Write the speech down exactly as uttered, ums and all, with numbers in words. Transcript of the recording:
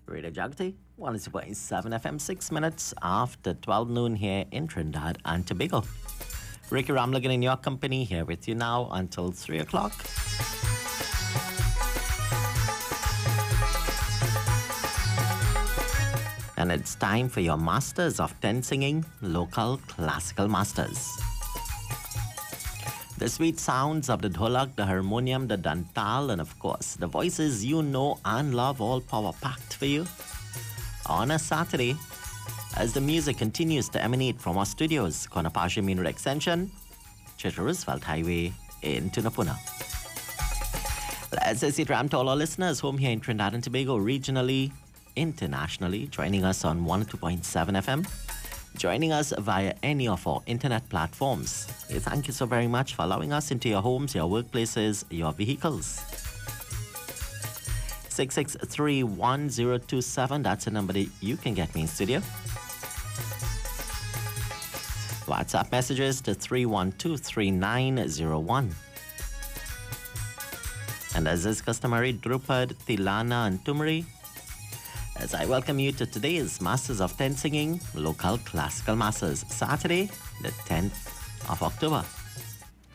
Radio Jagti, one oh two point seven F M, six minutes after twelve noon here in Trinidad and Tobago. Ricky Ramlagan in your company here with you now until three o'clock. And it's time for your Masters of ten Singing, Local Classical Masters. The sweet sounds of the dholak, the harmonium, the dantal, and of course, the voices you know and love, all power-packed for you on a Saturday as the music continues to emanate from our studios, Konapasha Main Road Extension, Chitra Roosevelt Highway in Tunapuna. Let's say ram to all our listeners home here in Trinidad and Tobago, regionally, internationally, joining us on one oh two point seven F M. Joining us via any of our internet platforms. We thank you so very much for allowing us into your homes, your workplaces, your vehicles. six six three one zero two seven, that's the number that you can get me in studio. WhatsApp messages to three one two three nine zero one. And as is customary, Drupad, Tilana and Tumri, as I welcome you to today's Masters of ten Singing, Local Classical Masters, Saturday, the tenth of October.